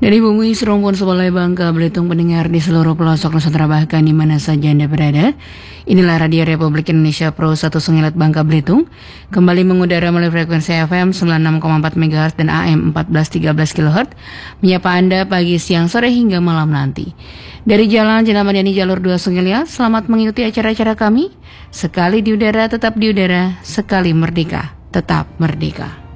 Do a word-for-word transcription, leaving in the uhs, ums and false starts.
Dari bumi serumpun sebelah Bangka Belitung pendengar di seluruh pelosok Nusantara bahkan di mana saja Anda berada. Inilah Radio Republik Indonesia Pro satu Sengilat Bangka Belitung kembali mengudara melalui frekuensi F M sembilan puluh enam koma empat megahertz dan A M empat belas tiga belas kilohertz menyapa Anda pagi, siang, sore hingga malam nanti. Dari Jalan Jenderal Madiani Jalur dua Sungilia, selamat mengikuti acara-acara kami. Sekali di udara tetap di udara, sekali merdeka tetap merdeka.